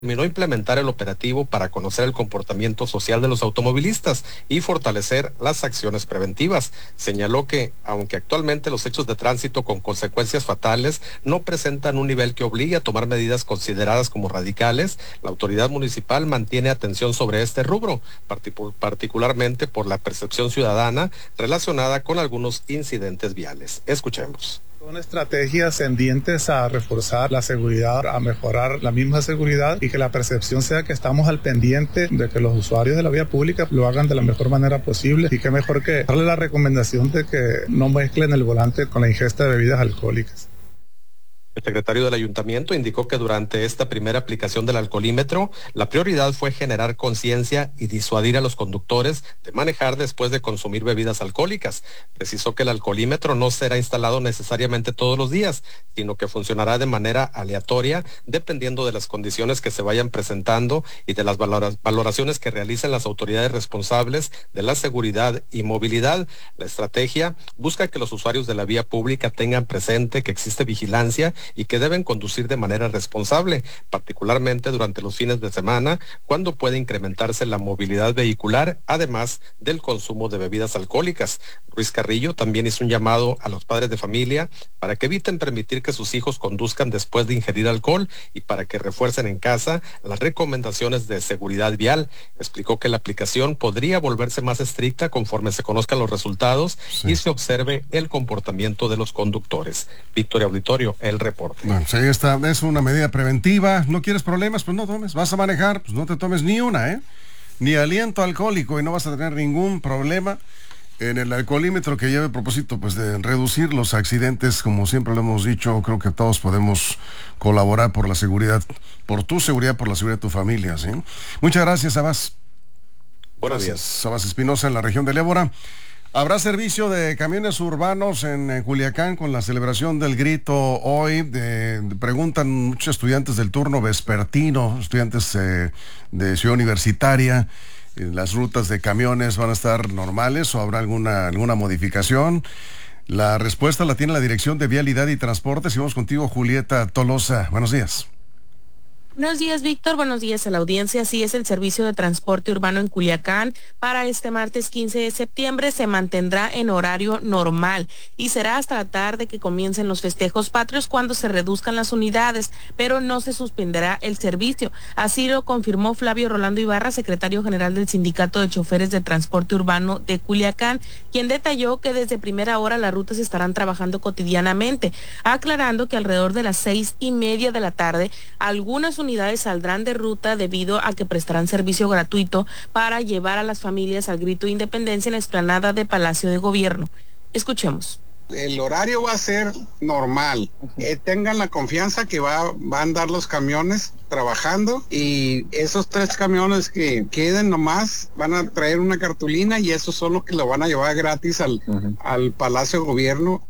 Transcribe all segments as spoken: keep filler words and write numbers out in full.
Terminó implementar el operativo para conocer el comportamiento social de los automovilistas y fortalecer las acciones preventivas. Señaló que, aunque actualmente los hechos de tránsito con consecuencias fatales no presentan un nivel que obligue a tomar medidas consideradas como radicales, la autoridad municipal mantiene atención sobre este rubro, particularmente por la percepción ciudadana relacionada con algunos incidentes viales. Escuchemos. Son estrategias tendientes a reforzar la seguridad, a mejorar la misma seguridad y que la percepción sea que estamos al pendiente de que los usuarios de la vía pública lo hagan de la mejor manera posible y que mejor que darle la recomendación de que no mezclen el volante con la ingesta de bebidas alcohólicas. El secretario del ayuntamiento indicó que durante esta primera aplicación del alcoholímetro, la prioridad fue generar conciencia y disuadir a los conductores de manejar después de consumir bebidas alcohólicas. Precisó que el alcoholímetro no será instalado necesariamente todos los días, sino que funcionará de manera aleatoria, dependiendo de las condiciones que se vayan presentando y de las valoraciones que realicen las autoridades responsables de la seguridad y movilidad. La estrategia busca que los usuarios de la vía pública tengan presente que existe vigilancia y que deben conducir de manera responsable, particularmente durante los fines de semana, cuando puede incrementarse la movilidad vehicular, además del consumo de bebidas alcohólicas. Ruiz Carrillo también hizo un llamado a los padres de familia para que eviten permitir que sus hijos conduzcan después de ingerir alcohol y para que refuercen en casa las recomendaciones de seguridad vial. Explicó que la aplicación podría volverse más estricta conforme se conozcan los resultados sí. y se observe el comportamiento de los conductores. Victoria Auditorio, el reporte. Bueno, pues ahí está, es una medida preventiva. ¿No quieres problemas? Pues no tomes. ¿Vas a manejar? Pues no te tomes ni una, ¿eh? Ni aliento alcohólico y no vas a tener ningún problema. En el alcoholímetro que lleve propósito pues de reducir los accidentes, como siempre lo hemos dicho, creo que todos podemos colaborar por la seguridad, por tu seguridad, por la seguridad de tu familia, ¿sí? Muchas gracias, Sabás. Buenos días. Sabás Espinosa, en la región de Ébora. Habrá servicio de camiones urbanos en, en Culiacán con la celebración del grito hoy. De, de, preguntan muchos estudiantes del turno vespertino, estudiantes eh, de Ciudad Universitaria. ¿Las rutas de camiones van a estar normales o habrá alguna, alguna modificación? La respuesta la tiene la Dirección de Vialidad y Transportes. Y vamos contigo, Julieta Tolosa. Buenos días. Buenos días, Víctor. Buenos días a la audiencia. Así es, el servicio de transporte urbano en Culiacán para este martes quince de septiembre se mantendrá en horario normal y será hasta la tarde que comiencen los festejos patrios cuando se reduzcan las unidades, pero no se suspenderá el servicio. Así lo confirmó Flavio Rolando Ibarra, secretario general del Sindicato de Choferes de Transporte Urbano de Culiacán, quien detalló que desde primera hora las rutas estarán trabajando cotidianamente, aclarando que alrededor de las seis y media de la tarde algunas unidades saldrán de ruta debido a que prestarán servicio gratuito para llevar a las familias al grito de independencia en la explanada de Palacio de Gobierno. Escuchemos. El horario va a ser normal. Eh, tengan la confianza que va, van a andar los camiones trabajando y esos tres camiones que queden nomás van a traer una cartulina y esos son los que lo van a llevar gratis al, uh-huh. al Palacio de Gobierno.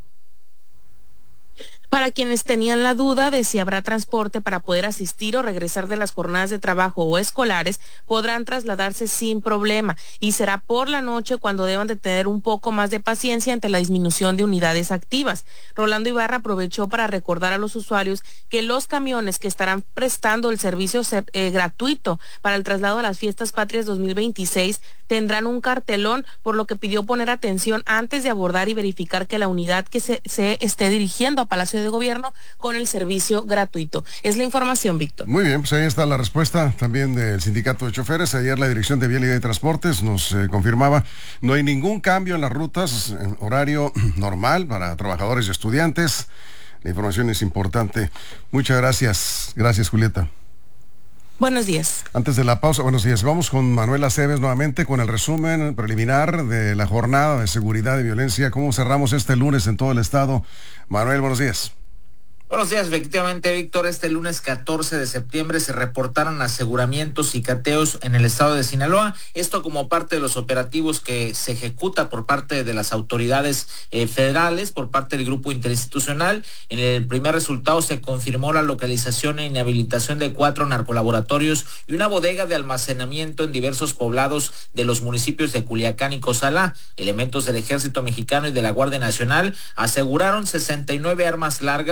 Para quienes tenían la duda de si habrá transporte para poder asistir o regresar de las jornadas de trabajo o escolares, podrán trasladarse sin problema y será por la noche cuando deban de tener un poco más de paciencia ante la disminución de unidades activas. Rolando Ibarra aprovechó para recordar a los usuarios que los camiones que estarán prestando el servicio eh, gratuito para el traslado a las fiestas patrias dos mil veintiséis tendrán un cartelón, por lo que pidió poner atención antes de abordar y verificar que la unidad que se, se esté dirigiendo a Palacio de Gobierno con el servicio gratuito. Es la información, Víctor. Muy bien, pues ahí está la respuesta también del Sindicato de Choferes. Ayer la Dirección de Vialidad y Transportes nos eh, confirmaba no hay ningún cambio en las rutas, en horario normal para trabajadores y estudiantes. La información es importante. Muchas gracias. Gracias, Julieta. Buenos días. Antes de la pausa, buenos días. Vamos con Manuel Aceves nuevamente con el resumen preliminar de la jornada de seguridad y violencia. ¿Cómo cerramos este lunes en todo el estado? Manuel, buenos días. Buenos días, efectivamente, Víctor, este lunes catorce de septiembre se reportaron aseguramientos y cateos en el estado de Sinaloa, esto como parte de los operativos que se ejecuta por parte de las autoridades eh, federales, por parte del grupo interinstitucional. En el primer resultado se confirmó la localización e inhabilitación de cuatro narcolaboratorios y una bodega de almacenamiento en diversos poblados de los municipios de Culiacán y Cozalá. Elementos del Ejército Mexicano y de la Guardia Nacional aseguraron sesenta y nueve armas largas, entre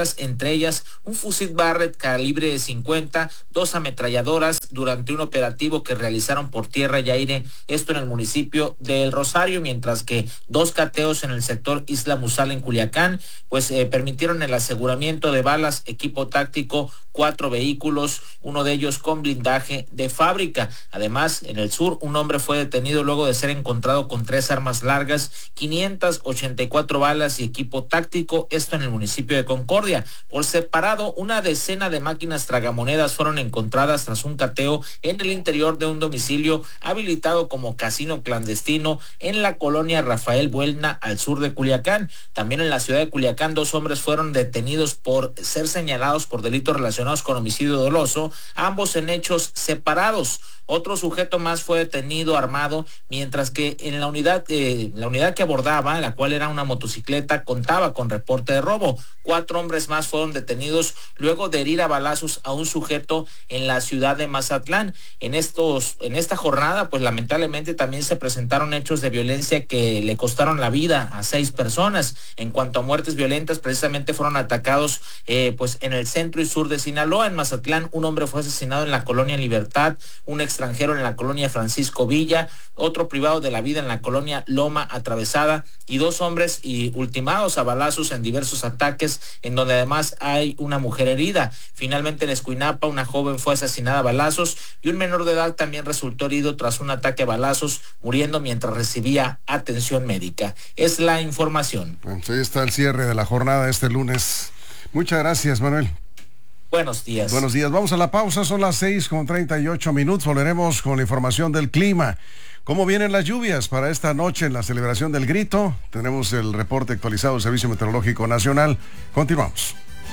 entre ellas un fusil Barrett calibre cincuenta, dos ametralladoras durante un operativo que realizaron por tierra y aire, esto en el municipio de El Rosario, mientras que dos cateos en el sector Isla Musal en Culiacán, pues eh, permitieron el aseguramiento de balas, equipo táctico, cuatro vehículos, uno de ellos con blindaje de fábrica. Además, en el sur, un hombre fue detenido luego de ser encontrado con tres armas largas, quinientas ochenta y cuatro balas y equipo táctico, esto en el municipio de Concordia. Por separado, una decena de máquinas tragamonedas fueron encontradas tras un cateo en el interior de un domicilio habilitado como casino clandestino en la colonia Rafael Buelna, al sur de Culiacán. También en la ciudad de Culiacán, dos hombres fueron detenidos por ser señalados por delitos relacionados con homicidio doloso, ambos en hechos separados. Otro sujeto más fue detenido armado, mientras que en la unidad, eh, la unidad que abordaba, la cual era una motocicleta, contaba con reporte de robo. Cuatro hombres más fueron detenidos luego de herir a balazos a un sujeto en la ciudad de Mazatlán. En estos, en esta jornada, pues lamentablemente también se presentaron hechos de violencia que le costaron la vida a seis personas. En cuanto a muertes violentas, precisamente fueron atacados eh, pues en el centro y sur de Sinaloa. En Mazatlán, un hombre fue asesinado en la colonia Libertad, un extranjero en la colonia Francisco Villa, otro privado de la vida en la colonia Loma Atravesada y dos hombres y ultimados a balazos en diversos ataques, en donde además hay una mujer herida. Finalmente en Escuinapa, una joven fue asesinada a balazos y un menor de edad también resultó herido tras un ataque a balazos, muriendo mientras recibía atención médica. Es la información. Pues ahí está el cierre de la jornada este lunes. Muchas gracias, Manuel. Buenos días. Buenos días. Vamos a la pausa, son las seis con treinta y ocho minutos. Volveremos con la información del clima. ¿Cómo vienen las lluvias para esta noche en la celebración del Grito? Tenemos el reporte actualizado del Servicio Meteorológico Nacional. Continuamos.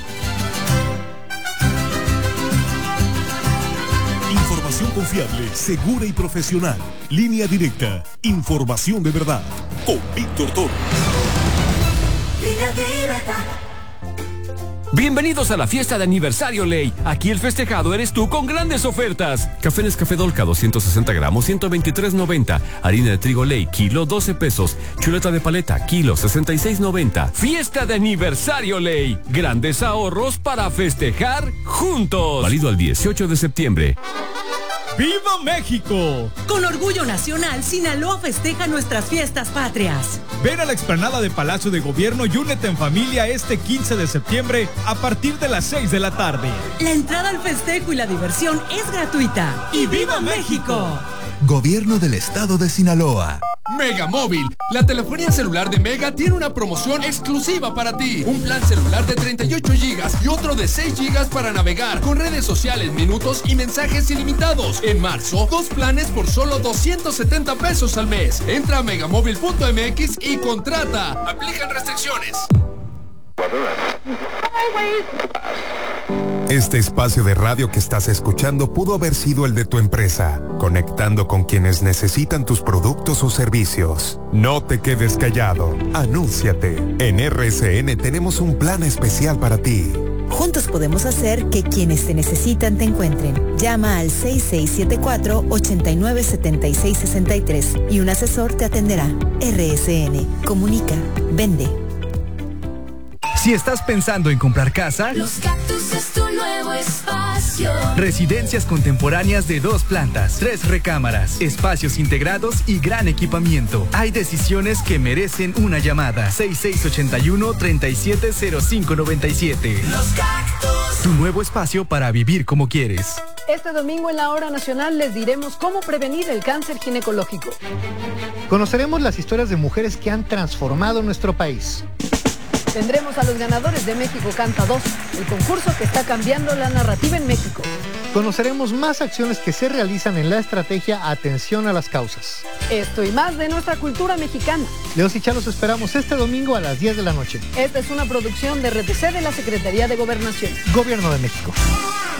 Información confiable, segura y profesional. Línea directa. Información de verdad. Con Víctor Toro. Línea directa. Bienvenidos a la fiesta de aniversario Ley. Aquí el festejado eres tú con grandes ofertas. Café Nescafé Dolca doscientos sesenta gramos, ciento veintitrés noventa. Harina de trigo Ley, kilo doce pesos. Chuleta de paleta, kilo sesenta y seis noventa. Fiesta de aniversario Ley. Grandes ahorros para festejar juntos. Válido al dieciocho de septiembre. ¡Viva México! Con orgullo nacional, Sinaloa festeja nuestras fiestas patrias. Ven a la explanada de Palacio de Gobierno y únete en familia este quince de septiembre a partir de las seis de la tarde. La entrada al festejo y la diversión es gratuita. ¡Y viva México! Gobierno del Estado de Sinaloa. Mega Móvil, la telefonía celular de Mega tiene una promoción exclusiva para ti. Un plan celular de treinta y ocho gigas y otro de seis gigas para navegar con redes sociales, minutos y mensajes ilimitados. En marzo, dos planes por solo doscientos setenta pesos al mes. Entra a megamóvil punto m x y contrata. Aplican restricciones. Este espacio de radio que estás escuchando pudo haber sido el de tu empresa, conectando con quienes necesitan tus productos o servicios. No te quedes callado, anúnciate. En R S N tenemos un plan especial para ti. Juntos podemos hacer que quienes te necesitan te encuentren. Llama al seis seis siete cuatro, ocho nueve siete seis seis tres y un asesor te atenderá. R S N, comunica, vende. Si estás pensando en comprar casa, Los Cactus es tu nuevo espacio. Residencias contemporáneas de dos plantas, tres recámaras, espacios integrados y gran equipamiento. Hay decisiones que merecen una llamada. seis seis ocho uno, tres siete cero cinco nueve siete. Los Cactus. Tu nuevo espacio para vivir como quieres. Este domingo en la Hora Nacional les diremos cómo prevenir el cáncer ginecológico. Conoceremos las historias de mujeres que han transformado nuestro país. Tendremos a los ganadores de México Canta dos, el concurso que está cambiando la narrativa en México. Conoceremos más acciones que se realizan en la estrategia Atención a las Causas. Esto y más de nuestra cultura mexicana. Leos y Chá los esperamos este domingo a las diez de la noche. Esta es una producción de R T C de la Secretaría de Gobernación. Gobierno de México.